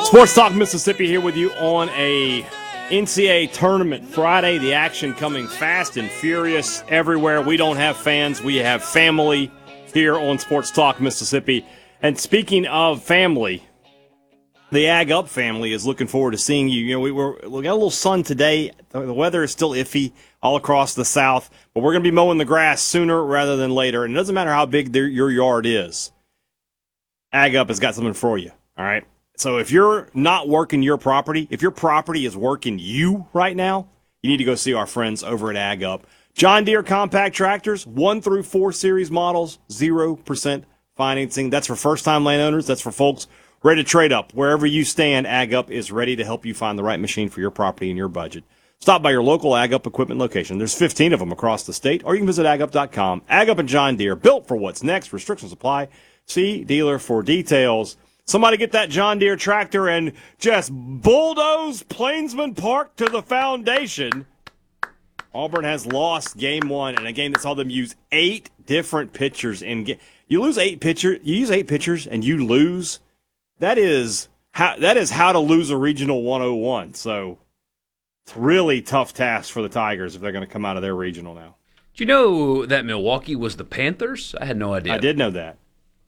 Sports Talk Mississippi here with you on a NCAA tournament Friday. The action coming fast and furious everywhere. We don't have fans. We have family here on Sports Talk Mississippi. And speaking of family, the Ag Up family is looking forward to seeing you. You know, we got a little sun today. The weather is still iffy all across the South, but we're going to be mowing the grass sooner rather than later. And it doesn't matter how big your yard is. Ag Up has got something for you, all right? So if you're not working your property, if your property is working you right now, you need to go see our friends over at Ag Up. John Deere compact tractors, 1 through 4 series models, 0% financing. That's for first-time landowners. That's for folks ready to trade up. Wherever you stand, Ag Up is ready to help you find the right machine for your property and your budget. Stop by your local Ag Up equipment location. There's 15 of them across the state, or you can visit agup.com. Ag Up and John Deere, built for what's next. Restrictions apply. See dealer for details. Somebody get that John Deere tractor and just bulldoze Plainsman Park to the foundation. Auburn has lost game one in a game that saw them use 8 different pitchers in You use 8 pitchers and you lose. That is how to lose a regional 101. So it's a really tough task for the Tigers if they're going to come out of their regional now. Do you know that Milwaukee was the Panthers? I had no idea. I did know that.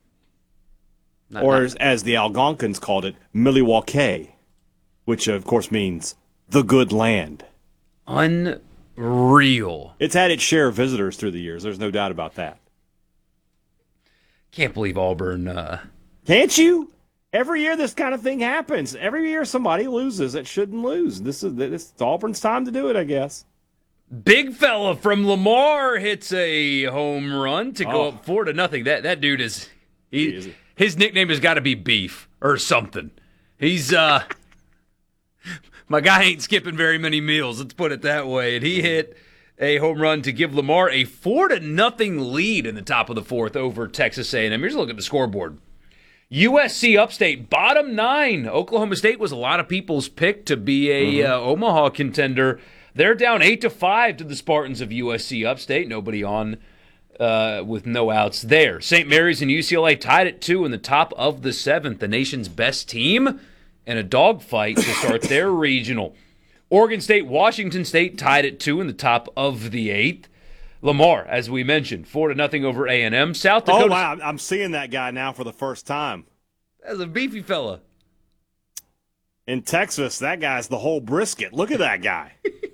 As the Algonquins called it, Milwaukee, which of course means the good land. Unreal. It's had its share of visitors through the years. There's no doubt about that. Can't believe Auburn. Can't you? Every year this kind of thing happens. Every year somebody loses that shouldn't lose. This is Auburn's time to do it, I guess. Big fella from Lamar hits a home run to go up 4-0. That dude is his nickname has got to be Beef or something. He's my guy ain't skipping very many meals, let's put it that way. And he hit a home run to give Lamar a 4-0 lead in the top of the fourth over Texas A&M. Here's a look at the scoreboard. USC Upstate, bottom 9. Oklahoma State was a lot of people's pick to be a Omaha contender. They're down 8-5 to the Spartans of USC Upstate. Nobody on with no outs there. St. Mary's and UCLA tied at 2 in the top of the 7th. The nation's best team in a dogfight to start their regional. Oregon State, Washington State tied at 2 in the top of the 8th. Lamar, as we mentioned, 4-0 over A&M. South Dakota. Oh, wow. I'm seeing that guy now for the first time. That's a beefy fella. In Texas, that guy's the whole brisket. Look at that guy.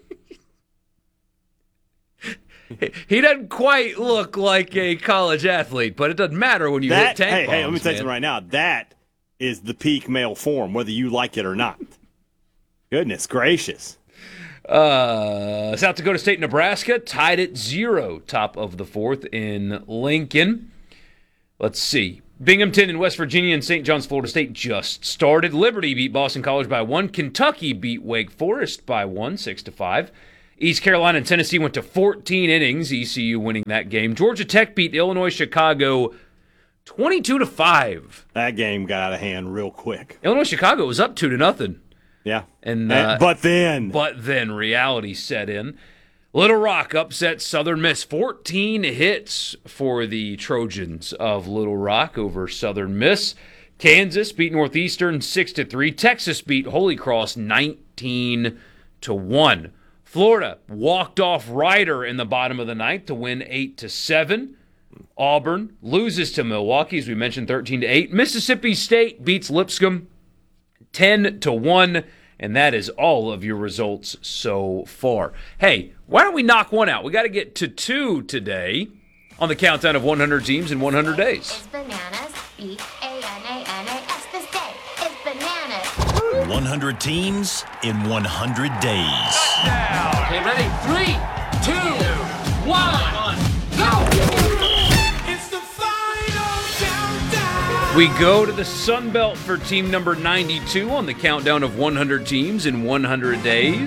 He doesn't quite look like a college athlete, but it doesn't matter when you hit tank bombs, Hey, let me tell you something right now. That is the peak male form, whether you like it or not. Goodness gracious. South Dakota State, Nebraska, tied at 0, top of the 4th in Lincoln. Let's see. Binghamton and West Virginia and St. John's, Florida State just started. Liberty beat Boston College by 1. Kentucky beat Wake Forest by 1, 6-5. East Carolina and Tennessee went to 14 innings, ECU winning that game. Georgia Tech beat Illinois Chicago 22-5. That game got out of hand real quick. Illinois Chicago was up 2-0. Yeah. But then reality set in. Little Rock upset Southern Miss. 14 hits for the Trojans of Little Rock over Southern Miss. Kansas beat Northeastern 6-3. Texas beat Holy Cross 19-1. Florida walked off Rider in the bottom of the 9th to win 8-7. Auburn loses to Milwaukee, as we mentioned, 13-8. Mississippi State beats Lipscomb 10-1, and that is all of your results so far. Hey, why don't we knock one out? We got to get to 2 today on the countdown of 100 teams in 100 days. It's bananas. B-A-N-A-N-A-S this day. It's bananas. 100 teams in 100 days. Okay, ready? 3, 2, 1, go! It's the final countdown. We go to the Sun Belt for team number 92 on the countdown of 100 teams in 100 days.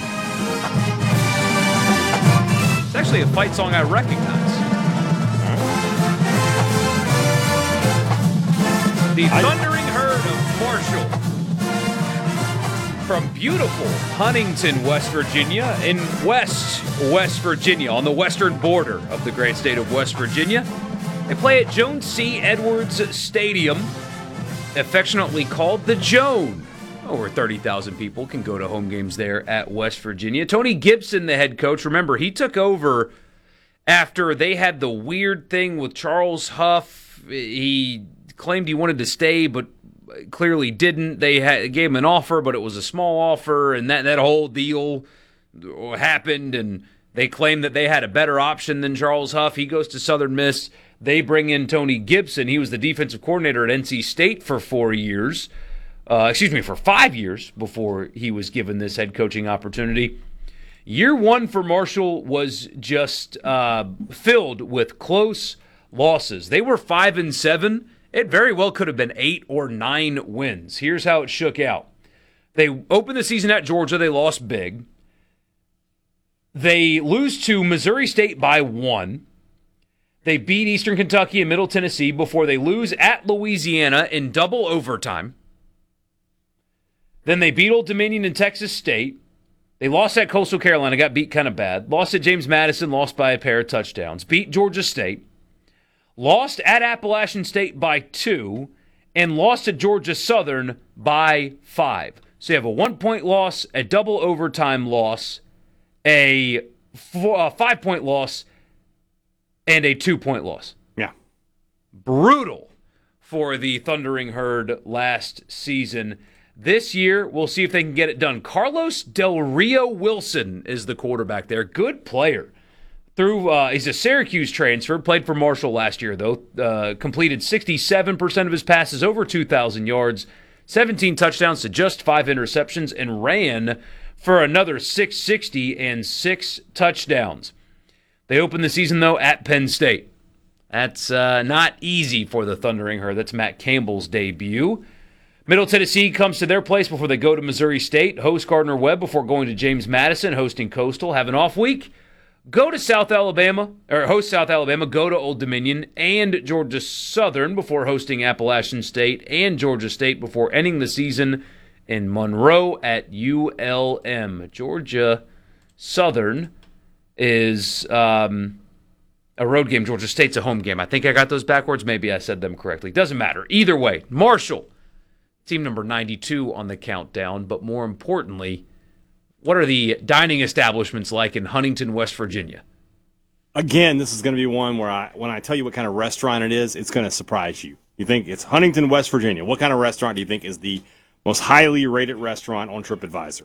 It's actually a fight song I recognize. The Thundering Herd of Marshall. From beautiful Huntington, West Virginia, in West Virginia, on the western border of the great state of West Virginia. They play at Joan C. Edwards Stadium, affectionately called the Joan. over 30,000 people can go to home games there at West Virginia. Tony Gibson, the head coach, remember, he took over after they had the weird thing with Charles Huff. He claimed he wanted to stay, but clearly didn't. They gave him an offer, but it was a small offer, and that whole deal happened, and they claimed that they had a better option than Charles Huff. He goes to Southern Miss. They bring in Tony Gibson. He was the defensive coordinator at NC State for 4 years. For 5 years before he was given this head coaching opportunity. Year one for Marshall was just filled with close losses. They were 5-7. It very well could have been 8 or 9 wins. Here's how it shook out. They opened the season at Georgia. They lost big. They lose to Missouri State by 1. They beat Eastern Kentucky and Middle Tennessee before they lose at Louisiana in double overtime. Then they beat Old Dominion and Texas State. They lost at Coastal Carolina, got beat kind of bad. Lost at James Madison, lost by a pair of touchdowns. Beat Georgia State. Lost at Appalachian State by 2. And lost to Georgia Southern by 5. So you have a 1-point loss, a double overtime loss, a 5-point loss, and a 2-point loss. Yeah. Brutal for the Thundering Herd last season. This year, we'll see if they can get it done. Carlos Del Rio Wilson is the quarterback there. Good player. He's a Syracuse transfer, played for Marshall last year, though. Completed 67% of his passes over 2,000 yards, 17 touchdowns to just 5 interceptions, and ran for another 660 and 6 touchdowns. They opened the season, though, at Penn State. That's not easy for the Thundering Herd. That's Matt Campbell's debut. Middle Tennessee comes to their place before they go to Missouri State. Host Gardner-Webb before going to James Madison, hosting Coastal. Have an off week. Go to South Alabama, or host South Alabama. Go to Old Dominion and Georgia Southern before hosting Appalachian State and Georgia State before ending the season in Monroe at ULM. Georgia Southern is a road game. Georgia State's a home game. I think I got those backwards. Maybe I said them correctly. Doesn't matter. Either way, Marshall, team number 92 on the countdown. But more importantly, what are the dining establishments like in Huntington, West Virginia? Again, this is going to be one where when I tell you what kind of restaurant it is, it's going to surprise you. You think it's Huntington, West Virginia. What kind of restaurant do you think is the most highly rated restaurant on TripAdvisor?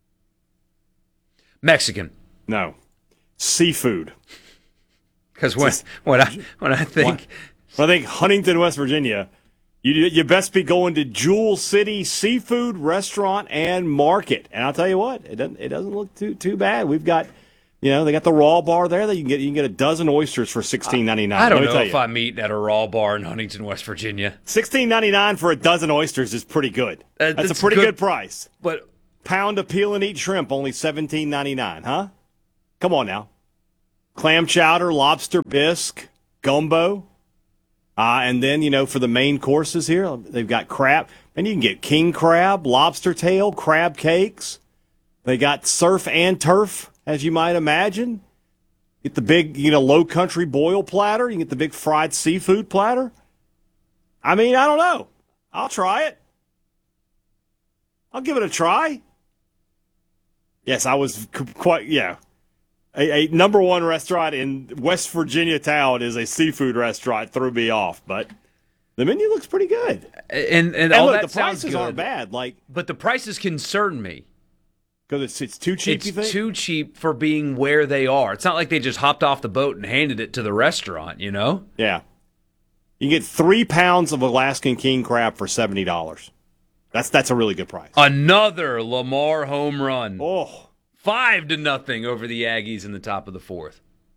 Mexican. No. Seafood. Because when I think Huntington, West Virginia, you best be going to Jewel City Seafood Restaurant and Market. And I'll tell you what, it doesn't look too bad. We've got, they got the raw bar there that you can get a dozen oysters for $16.99. I don't know if I'm eating at a raw bar in Huntington, West Virginia. $16.99 for a dozen oysters is pretty good. That's a pretty good price. But pound of peel and eat shrimp, only $17.99, huh? Come on now. Clam chowder, lobster bisque, gumbo. And then, for the main courses here, they've got crab. And you can get king crab, lobster tail, crab cakes. They got surf and turf, as you might imagine. Get the big, low country boil platter. You can get the big fried seafood platter. I mean, I don't know. I'll try it. I'll give it a try. Yes, I was quite, yeah. A number one restaurant in West Virginia town is a seafood restaurant. Threw me off, but the menu looks pretty good. And all look, that the sounds prices good. aren't bad. But the prices concern me. Because it's too cheap, you think? It's too cheap for being where they are. It's not like they just hopped off the boat and handed it to the restaurant, Yeah. You can get 3 pounds of Alaskan king crab for $70. That's a really good price. Another Lamar home run. Oh. 5-0 over the Aggies in the top of the fourth.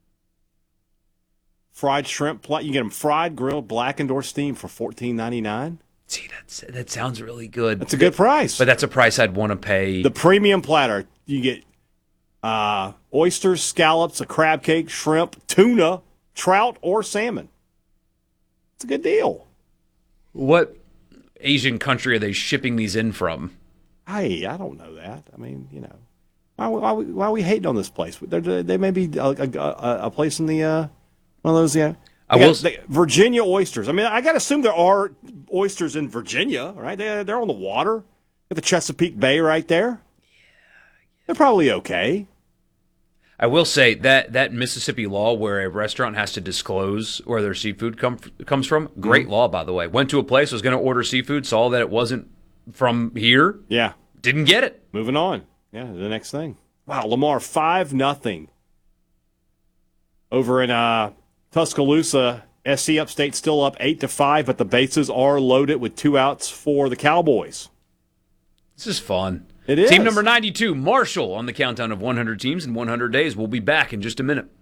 Fried shrimp, you can get them fried, grilled, blackened, or steamed for $14.99. See, that sounds really good. That's a good price. But that's a price I'd want to pay. The premium platter, you get oysters, scallops, a crab cake, shrimp, tuna, trout, or salmon. It's a good deal. What Asian country are they shipping these in from? Hey, I don't know that. I mean, why are we hating on this place? They may be a place in the one of those. Yeah, Virginia oysters. I mean, I got to assume there are oysters in Virginia, right? They're on the water. Got the Chesapeake Bay right there. They're probably okay. I will say that Mississippi law where a restaurant has to disclose where their seafood comes from, great law, by the way. Went to a place, was going to order seafood, saw that it wasn't from here. Yeah. Didn't get it. Moving on. Yeah, the next thing. Wow, Lamar 5-0 over in Tuscaloosa. SC Upstate still up 8-5, but the bases are loaded with 2 outs for the Cowboys. This is fun. It is. Team number 92, Marshall, on the countdown of 100 teams in 100 days. We'll be back in just a minute.